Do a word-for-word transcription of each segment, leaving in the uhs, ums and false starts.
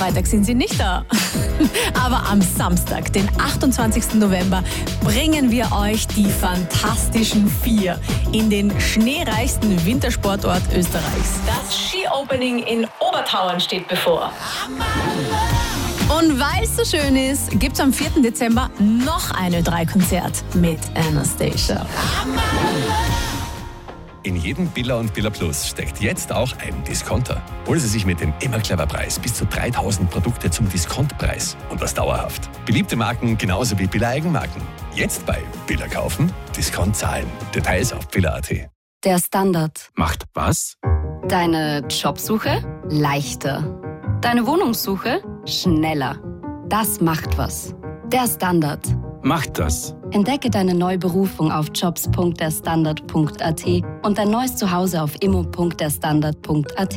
Freitag sind sie nicht da. Aber am Samstag, den achtundzwanzigsten November, bringen wir euch die Fantastischen Vier in den schneereichsten Wintersportort Österreichs. Das Ski-Opening in Obertauern steht bevor. Und weil es so schön ist, gibt es am vierten Dezember noch ein Ö drei Konzert mit Anastacia. In jedem Billa und Billa Plus steckt jetzt auch ein Discounter. Holen Sie sich mit dem Immer Clever Preis bis zu dreitausend Produkte zum Diskontpreis und das dauerhaft. Beliebte Marken genauso wie Billa Eigenmarken. Jetzt bei Billa kaufen, Discount zahlen. Details auf billa punkt at. Der Standard. Macht was? Deine Jobsuche leichter. Deine Wohnungssuche schneller. Das macht was. Der Standard. Macht das. Entdecke deine neue Berufung auf jobs punkt der standard punkt at und dein neues Zuhause auf immo punkt der standard punkt at.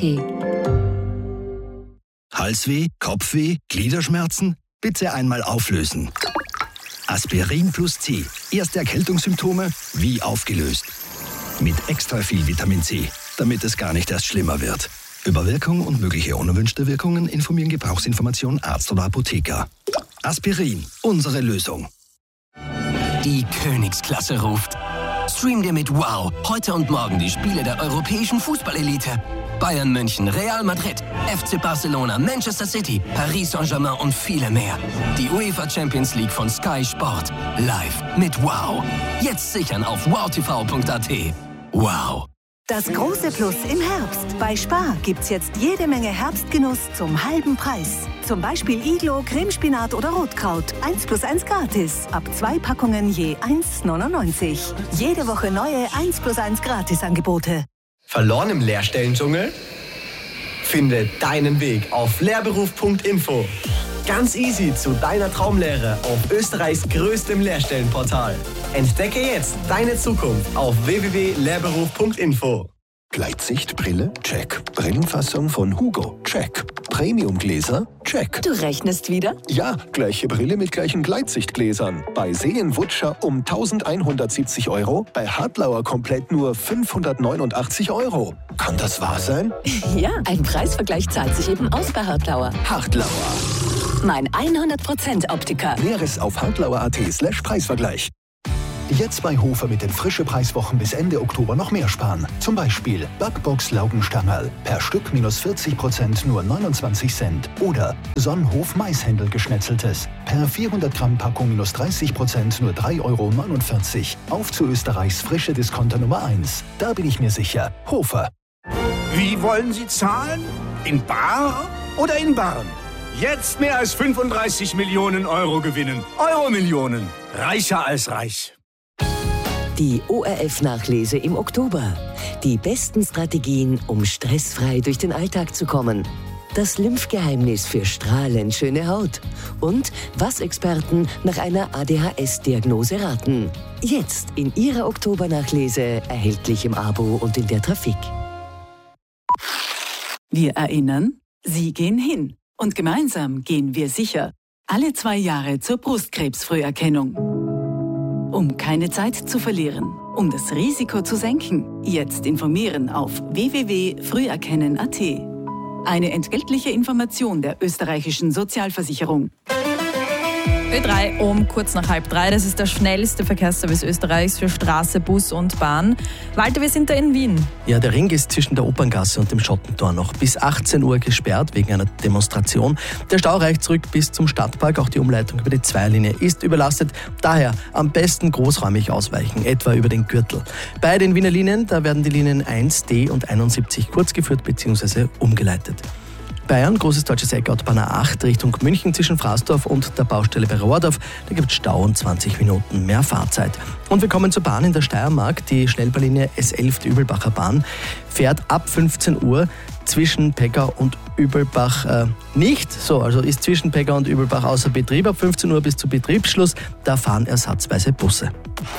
Halsweh, Kopfweh, Gliederschmerzen? Bitte einmal auflösen. Aspirin plus C. Erste Erkältungssymptome wie aufgelöst. Mit extra viel Vitamin C, damit es gar nicht erst schlimmer wird. Über Wirkung und mögliche unerwünschte Wirkungen informieren Gebrauchsinformation Arzt oder Apotheker. Aspirin, unsere Lösung. Die Königsklasse ruft. Stream dir mit Wow heute und morgen die Spiele der europäischen Fußballelite. Bayern München, Real Madrid, F C Barcelona, Manchester City, Paris Saint-Germain und viele mehr. Die UEFA Champions League von Sky Sport. Live mit Wow. Jetzt sichern auf wow t v punkt at. Wow. Das große Plus im Herbst. Bei Spar gibt's jetzt jede Menge Herbstgenuss zum halben Preis. Zum Beispiel Iglo, Cremespinat oder Rotkraut. eins plus eins gratis. Ab zwei Packungen je eins neunundneunzig. Jede Woche neue eins plus eins Gratis-Angebote. Verloren im Lehrstellendschungel? Finde deinen Weg auf lehrberuf punkt info. Ganz easy zu deiner Traumlehre auf Österreichs größtem Lehrstellenportal. Entdecke jetzt deine Zukunft auf w w w punkt lehrberuf punkt info. Gleitsichtbrille? Check. Brillenfassung von Hugo? Check. Premiumgläser? Check. Du rechnest wieder? Ja, gleiche Brille mit gleichen Gleitsichtgläsern. Bei Seelenwutscher um eintausendeinhundertsiebzig Euro, bei Hartlauer komplett nur fünfhundertneunundachtzig Euro. Kann das wahr sein? Ja, ein Preisvergleich zahlt sich eben aus bei Hartlauer. Hartlauer. Mein hundert Prozent Optiker. Näheres auf hartlauer punkt at slash Preisvergleich. Jetzt bei Hofer mit den frische Preiswochen bis Ende Oktober noch mehr sparen. Zum Beispiel Backbox Laugenstangerl. Per Stück minus vierzig Prozent nur neunundzwanzig Cent. Oder Sonnenhof Maishändel geschnetzeltes. Per vierhundert Gramm Packung minus dreißig Prozent nur drei Euro neunundvierzig. Auf zu Österreichs frische Discounter Nummer eins. Da bin ich mir sicher. Hofer. Wie wollen Sie zahlen? In bar oder in Barren? Jetzt mehr als fünfunddreißig Millionen Euro gewinnen. Euro-Millionen. Reicher als reich. Die O R F-Nachlese im Oktober. Die besten Strategien, um stressfrei durch den Alltag zu kommen. Das Lymphgeheimnis für strahlend schöne Haut. Und was Experten nach einer A D H S-Diagnose raten. Jetzt in Ihrer Oktobernachlese, erhältlich im Abo und in der Trafik. Wir erinnern, Sie gehen hin. Und gemeinsam gehen wir sicher. Alle zwei Jahre zur Brustkrebsfrüherkennung. Um keine Zeit zu verlieren, um das Risiko zu senken, jetzt informieren auf w w w punkt früherkennen punkt at. Eine entgeltliche Information der österreichischen Sozialversicherung. Ö drei um kurz nach halb drei. Das ist der schnellste Verkehrsservice Österreichs für Straße, Bus und Bahn. Walter, wir sind da in Wien. Ja, der Ring ist zwischen der Operngasse und dem Schottentor noch bis achtzehn Uhr gesperrt wegen einer Demonstration. Der Stau reicht zurück bis zum Stadtpark. Auch die Umleitung über die Zweierlinie ist überlastet. Daher am besten großräumig ausweichen, etwa über den Gürtel. Bei den Wiener Linien, da werden die Linien eins D und einundsiebzig kurz geführt bzw. umgeleitet. Bayern, großes deutsches Eck, Autobahn A acht Richtung München zwischen Fraßdorf und der Baustelle bei Rohrdorf. Da gibt es Stau und zwanzig Minuten mehr Fahrzeit. Und wir kommen zur Bahn in der Steiermark. Die Schnellbahnlinie S elf, die Übelbacher Bahn, fährt ab fünfzehn Uhr zwischen Pegau und Übelbach äh, nicht. So, also ist zwischen Pegau und Übelbach außer Betrieb. Ab fünfzehn Uhr bis zu Betriebsschluss. Da fahren ersatzweise Busse.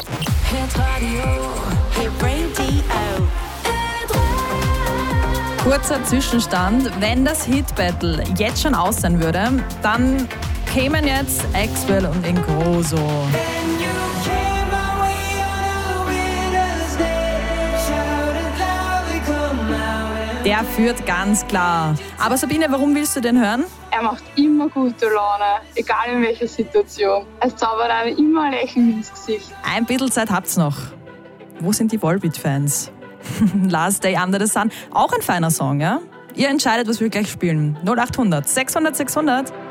Kurzer Zwischenstand. Wenn das Hit-Battle jetzt schon aus sein würde, dann kämen jetzt Axwell und Ingrosso. Der führt ganz klar. Aber Sabine, warum willst du den hören? Er macht immer gute Laune, egal in welcher Situation. Es zaubert einem immer ein Lächeln ins Gesicht. Ein bisschen Zeit habt's noch. Wo sind die Volbeat-Fans? Last Day Under the Sun, auch ein feiner Song, ja? Ihr entscheidet, was wir gleich spielen. null acht hundert sechshundert sechshundert.